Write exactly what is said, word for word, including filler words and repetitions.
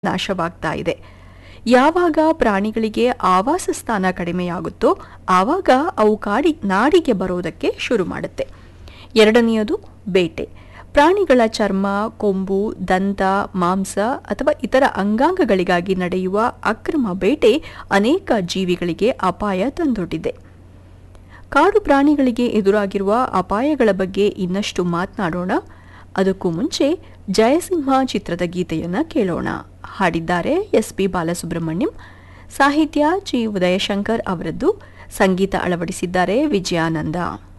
ನಾಶವಾಗ್ತಾ ಇದೆ. ಯಾವಾಗ ಪ್ರಾಣಿಗಳಿಗೆ ಆವಾಸ ಸ್ಥಾನ ಕಡಿಮೆಯಾಗುತ್ತೋ ಆವಾಗ ಅವು ಕಾಡಿ ನಾಡಿಗೆ ಬರೋದಕ್ಕೆ ಶುರು ಮಾಡುತ್ತೆ. ಎರಡನೆಯದು ಬೇಟೆ. ಪ್ರಾಣಿಗಳ ಚರ್ಮ, ಕೊಂಬು, ದಂತ, ಮಾಂಸ ಅಥವಾ ಇತರ ಅಂಗಾಂಗಗಳಿಗಾಗಿ ನಡೆಯುವ ಅಕ್ರಮ ಬೇಟೆ ಅನೇಕ ಜೀವಿಗಳಿಗೆ ಅಪಾಯ ತಂದೊಡ್ಡಿದೆ. ಕಾಡು ಪ್ರಾಣಿಗಳಿಗೆ ಎದುರಾಗಿರುವ ಅಪಾಯಗಳ ಬಗ್ಗೆ ಇನ್ನಷ್ಟು ಮಾತನಾಡೋಣ. ಅದಕ್ಕೂ ಮುಂಚೆ ಜಯಸಿಂಹ ಚಿತ್ರದ ಗೀತೆಯನ್ನ ಕೇಳೋಣ. ಹಾಡಿದ್ದಾರೆ ಎಸ್ ಪಿ ಬಾಲಸುಬ್ರಹ್ಮಣ್ಯಂ, ಸಾಹಿತ್ಯ ಜಿ ಉದಯಶಂಕರ್ ಅವರದ್ದು, ಸಂಗೀತ ಅಳವಡಿಸಿದ್ದಾರೆ ವಿಜಯಾನಂದ.